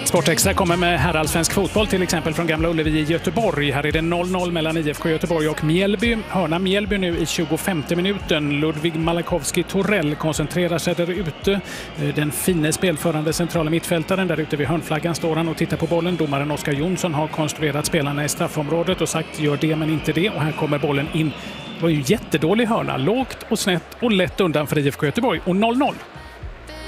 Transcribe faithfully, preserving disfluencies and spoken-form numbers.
Sportextra kommer med herrallsvensk fotboll, till exempel från Gamla Ullevi i Göteborg. Här är det noll noll mellan I F K Göteborg och Mjällby. Hörna Mjällby nu i tjugofemte minuten. Ludvig Malakowski Torell koncentrerar sig där ute. Den fine spelförande centrala mittfältaren där ute vid hörnflaggan står han och tittar på bollen. Domaren Oskar Jonsson har konstruerat spelarna i straffområdet och sagt gör det men inte det. Och här kommer bollen in. Det var ju jättedålig hörna. Lågt och snett och lätt undan för I F K Göteborg. Och noll noll.